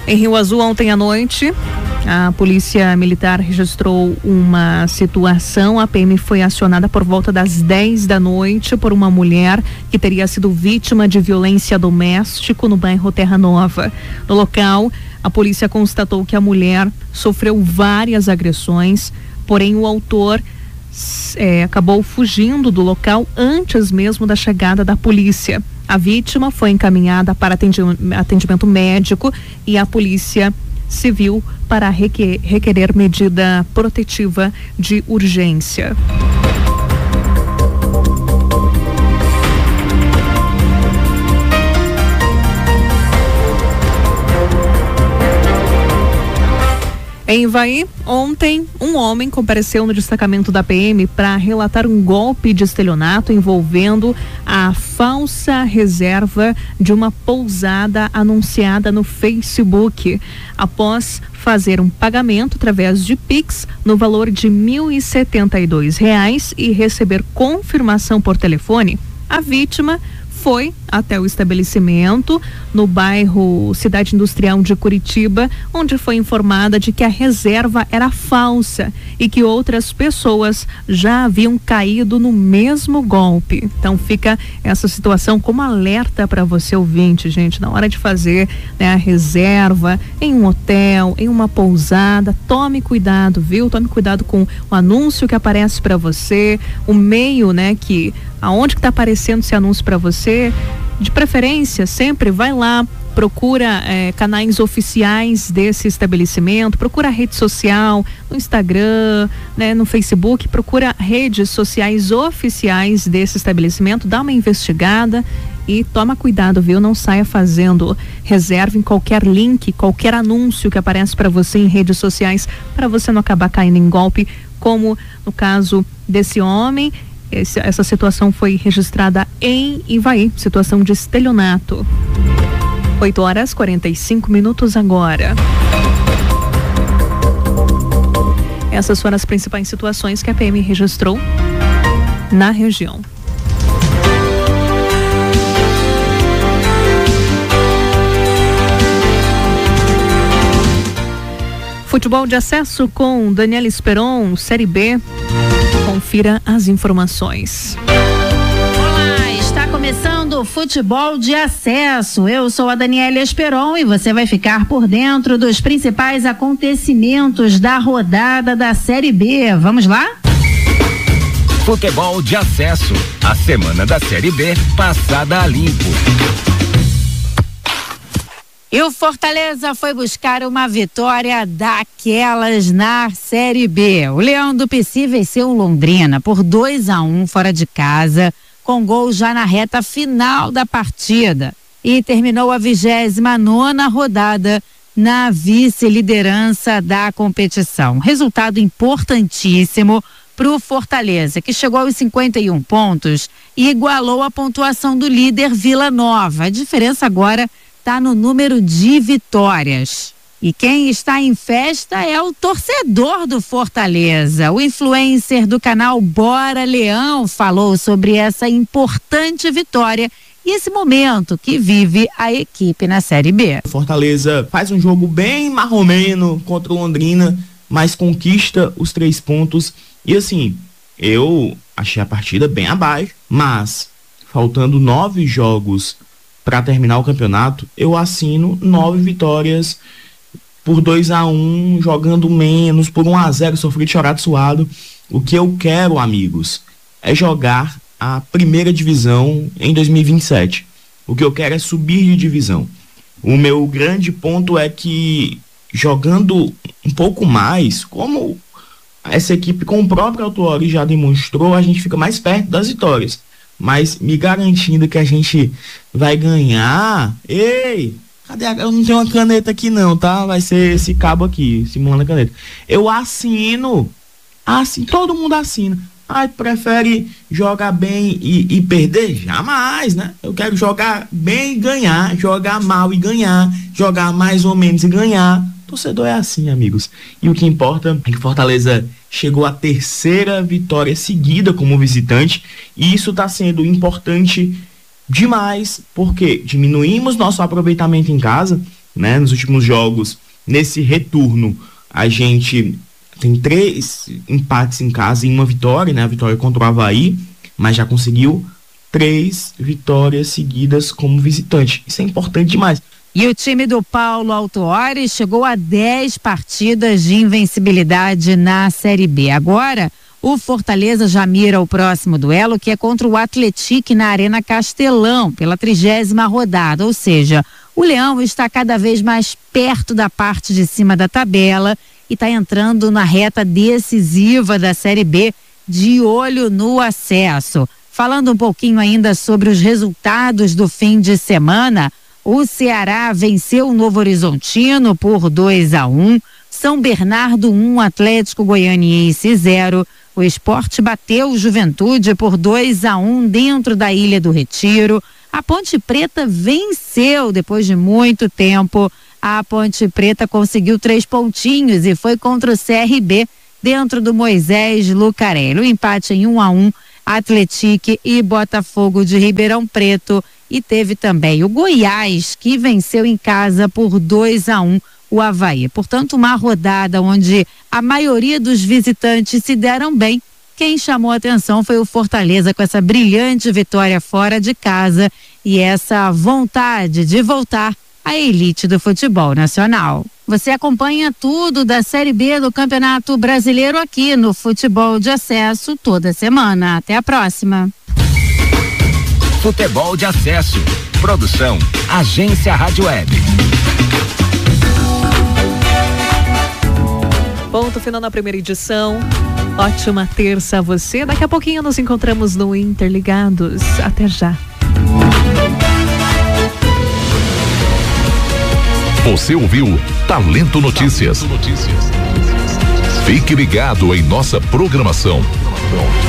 Em Rio Azul, ontem à noite, a Polícia Militar registrou uma situação. A PM foi acionada por volta das 10 da noite por uma mulher que teria sido vítima de violência doméstica no bairro Terra Nova. No local, a polícia constatou que a mulher sofreu várias agressões, porém o autor acabou fugindo do local antes mesmo da chegada da polícia. A vítima foi encaminhada para atendimento médico e a polícia civil para requerer medida protetiva de urgência. Em Ivaí, ontem, um homem compareceu no destacamento da PM para relatar um golpe de estelionato envolvendo a falsa reserva de uma pousada anunciada no Facebook. Após fazer um pagamento através de Pix no valor de R$ 1.072 e receber confirmação por telefone, a vítima foi até o estabelecimento no bairro Cidade Industrial de Curitiba, onde foi informada de que a reserva era falsa e que outras pessoas já haviam caído no mesmo golpe. Então fica essa situação como alerta para você ouvinte, gente, na hora de fazer, né, a reserva em um hotel, em uma pousada, tome cuidado, viu? Tome cuidado com o anúncio que aparece para você, o meio, né, que aonde que está aparecendo esse anúncio para você. De preferência, sempre vai lá, procura canais oficiais desse estabelecimento, procura a rede social, no Instagram, né, no Facebook, procura redes sociais oficiais desse estabelecimento, dá uma investigada e toma cuidado, viu? Não saia fazendo reserva em qualquer link, qualquer anúncio que aparece para você em redes sociais, para você não acabar caindo em golpe, como no caso desse homem. Essa situação foi registrada em Ivaí, situação de estelionato. 8h45 agora. Essas foram as principais situações que a PM registrou na região. Futebol de acesso com Daniela Esperon, Série B. Confira as informações. Olá, está começando o Futebol de Acesso. Eu sou a Daniela Esperon e você vai ficar por dentro dos principais acontecimentos da rodada da Série B. Vamos lá? Futebol de Acesso. A semana da Série B passada a limpo. E o Fortaleza foi buscar uma vitória daquelas na Série B. O Leão do Pici venceu o Londrina por 2-1 fora de casa, com gol já na reta final da partida. E terminou a 29ª rodada na vice-liderança da competição. Resultado importantíssimo para o Fortaleza, que chegou aos 51 pontos e igualou a pontuação do líder Vila Nova. A diferença agora está no número de vitórias. E quem está em festa é o torcedor do Fortaleza. O influencer do canal Bora Leão falou sobre essa importante vitória e esse momento que vive a equipe na Série B. Fortaleza faz um jogo bem marromeno contra o Londrina, mas conquista os 3 pontos. E assim, eu achei a partida bem abaixo, mas faltando 9 jogos para terminar o campeonato, eu assino 9 vitórias por 2-1, jogando menos, por 1-0, sofrido, chorado, suado. O que eu quero, amigos, é jogar a primeira divisão em 2027. O que eu quero é subir de divisão. O meu grande ponto é que, jogando um pouco mais, como essa equipe com o próprio Autuori já demonstrou, a gente fica mais perto das vitórias. Mas me garantindo que a gente vai ganhar. Ei, cadê eu não tenho uma caneta aqui não, tá? Vai ser esse cabo aqui, simulando a caneta. Eu assino, todo mundo assina. Ai, prefere jogar bem e perder? Jamais, né? Eu quero jogar bem e ganhar, jogar mal e ganhar, jogar mais ou menos e ganhar. Torcedor é assim, amigos. E o que importa é que Fortaleza chegou à 3ª vitória seguida como visitante, e isso está sendo importante demais, porque diminuímos nosso aproveitamento em casa né? Nos últimos jogos, nesse retorno, a gente tem 3 empates em casa e 1 vitória, né? A vitória contra o Avaí, mas já conseguiu 3 vitórias seguidas como visitante. Isso é importante demais. E o time do Paulo Autuori chegou a 10 partidas de invencibilidade na Série B. Agora, o Fortaleza já mira o próximo duelo, que é contra o Atlético na Arena Castelão, pela 30ª rodada. Ou seja, o Leão está cada vez mais perto da parte de cima da tabela e está entrando na reta decisiva da Série B, de olho no acesso. Falando um pouquinho ainda sobre os resultados do fim de semana, o Ceará venceu o Novo Horizontino por 2-1, São Bernardo 1, Atlético Goianiense 0, o Sport bateu o Juventude por 2-1 dentro da Ilha do Retiro, a Ponte Preta venceu depois de muito tempo, a Ponte Preta conseguiu 3 pontinhos e foi contra o CRB dentro do Moisés Lucarelli. O empate em 1-1, Atlético e Botafogo de Ribeirão Preto. E teve também o Goiás, que venceu em casa por 2-1 o Avaí. Portanto, uma rodada onde a maioria dos visitantes se deram bem. Quem chamou a atenção foi o Fortaleza, com essa brilhante vitória fora de casa e essa vontade de voltar à elite do futebol nacional. Você acompanha tudo da Série B do Campeonato Brasileiro aqui no Futebol de Acesso toda semana. Até a próxima. Futebol de Acesso. Produção Agência Rádio Web. Ponto final na primeira edição. Ótima terça a você. Daqui a pouquinho nos encontramos no Interligados. Até já. Você ouviu Talento Notícias. Fique ligado em nossa programação.